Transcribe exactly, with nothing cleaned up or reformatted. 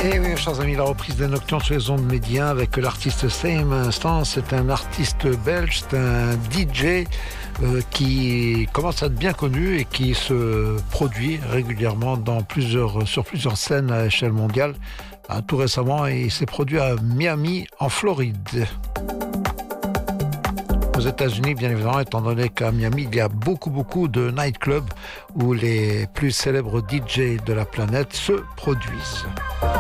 Et oui, chers amis, la reprise des Nocturnes sur les ondes médias avec l'artiste Same Instant. C'est un artiste belge, c'est un D J euh, qui commence à être bien connu et qui se produit régulièrement dans plusieurs, sur plusieurs scènes à échelle mondiale. Ah, tout récemment, il s'est produit à Miami, en Floride. Aux États-Unis, bien évidemment, étant donné qu'à Miami, il y a beaucoup, beaucoup de nightclubs où les plus célèbres D J de la planète se produisent.